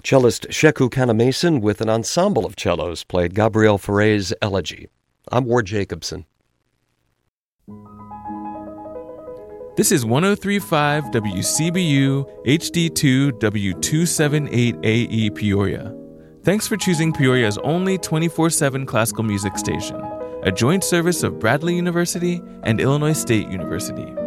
Cellist Sheku Kanamason with an ensemble of cellos played Gabriel Fauré's Elegy. I'm Ward Jacobson. This is 103.5 WCBU HD2 W278AE Peoria. Thanks for choosing Peoria's only 24/7 classical music station, a joint service of Bradley University and Illinois State University.